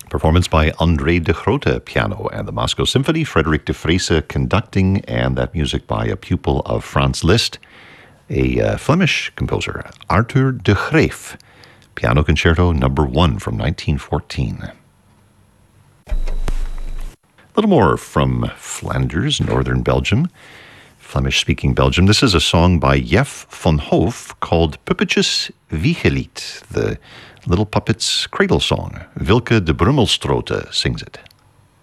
Performance by André de Grote, piano, and the Moscow Symphony, Frederick de Vreese conducting, and that music by a pupil of Franz Liszt, a Flemish composer, Arthur de Greef, Piano Concerto Number 1 from 1914. A little more from Flanders, northern Belgium, Flemish-speaking Belgium. This is a song by Jef van Hoof called Puppetjes Wiegelied, the Little Puppets Cradle Song. Wilke de Brummelstrote sings it.